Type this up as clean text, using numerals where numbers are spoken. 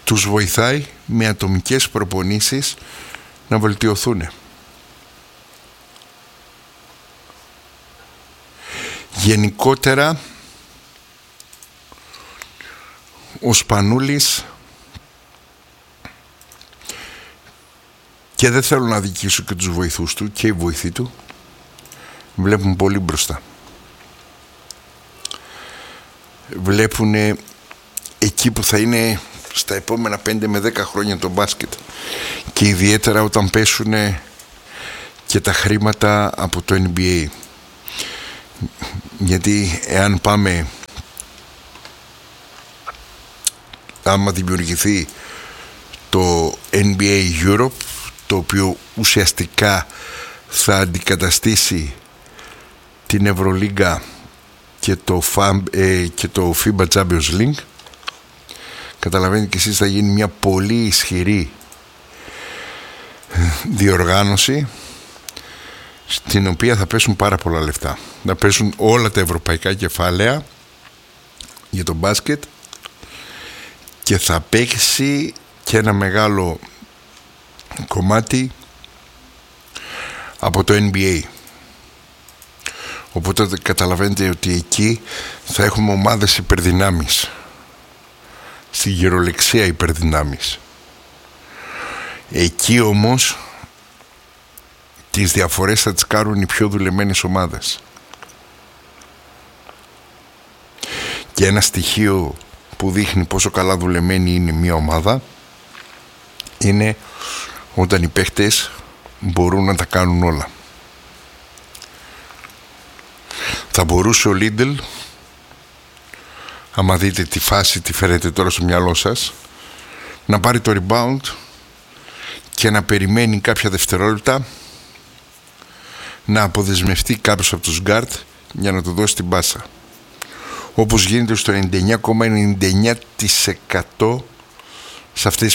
τους βοηθάει με ατομικές προπονήσεις να βελτιωθούν. Γενικότερα ο Σπανούλης, και δεν θέλω να δικήσω και τους βοηθούς του και οι βοηθοί του, βλέπουν πολύ μπροστά. Βλέπουν εκεί που θα είναι στα επόμενα 5 με 10 χρόνια το μπάσκετ, και ιδιαίτερα όταν πέσουν και τα χρήματα από το NBA. Γιατί εάν πάμε, άμα δημιουργηθεί το NBA Europe, το οποίο ουσιαστικά θα αντικαταστήσει την Ευρωλίγκα και το FIBA Champions League, καταλαβαίνετε και εσείς, θα γίνει μια πολύ ισχυρή διοργάνωση, στην οποία θα πέσουν πάρα πολλά λεφτά. Θα πέσουν όλα τα ευρωπαϊκά κεφάλαια για το μπάσκετ, και θα παίξει και ένα μεγάλο κομμάτι από το NBA. Οπότε καταλαβαίνετε ότι εκεί θα έχουμε ομάδες υπερδυνάμεις, στη γερολεξία υπερδυνάμεις. Εκεί όμως τις διαφορές θα τις κάνουν οι πιο δουλεμένες ομάδες. Και ένα στοιχείο που δείχνει πόσο καλά δουλεμένη είναι μια ομάδα είναι όταν οι παίχτες μπορούν να τα κάνουν όλα. Θα μπορούσε ο Λίντλ, άμα δείτε τη φάση τι φέρετε τώρα στο μυαλό σας, να πάρει το rebound και να περιμένει κάποια δευτερόλεπτα, να αποδεσμευτεί κάποιος από τους guard για να του δώσει την πάσα, όπως γίνεται στο 99,99% σε αυτές τις